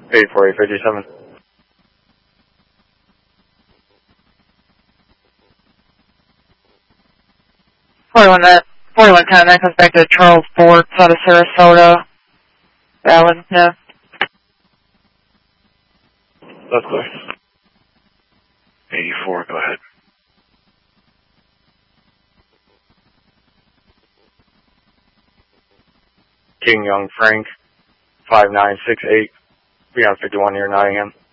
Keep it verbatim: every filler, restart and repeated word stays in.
eight four eight fifty-seven. forty-one, that, forty-one ten, that comes back to Charles Ford out of Sarasota. Valid, yeah. That's clear. eighty-four, go ahead. King Young Frank, five nine six eight, beyond fifty-one near Nottingham.